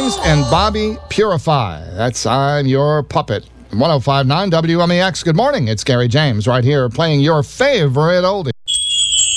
James and Bobby Purify. That's I'm Your Puppet. 105.9 WMEX. Good morning. It's Gary James right here playing your favorite oldie.